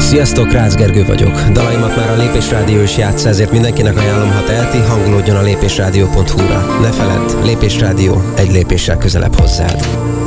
Sziasztok, Rácz Gergő vagyok. Dalaimat már a Lépés Rádió is játsza, ezért mindenkinek ajánlom, ha teheti, hangolódjon a lépésrádió.hu-ra. Ne feledd, Lépés Rádió, egy lépéssel közelebb hozzád.